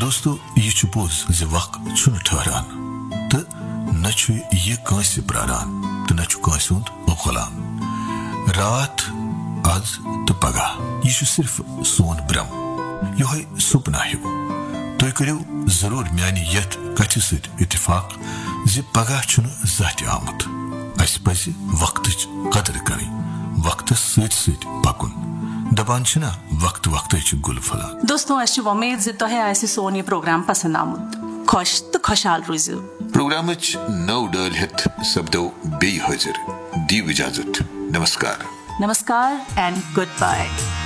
दोस्तों ये छु पोज ज वक्त छुन ठहरान तो न छु ये कांसे प्रारान तो न छु कांसे हुंद गुलाम रात आज तो पगा ये छु सिर्फ सोन ब्रह्म योहे सुपना हिव तो करियो जरूर म्यानी यथ कथि सत इत्तेफाक ज पगा छुन जाति आमत अस पज वक्तच कदर करी वक्त सत सत पकुन दबान छना वक्त वक्त गुल फला। दोस्तों अस उम्मीद ज तोहे आसि सोन ये प्रोग्राम पसंद आमुत खुश तो खुशहाल रोजियो प्रोग्राम नौ डल हेत शब्दों बे हाजिर दी इजाजत नमस्कार एंड गुड बाय।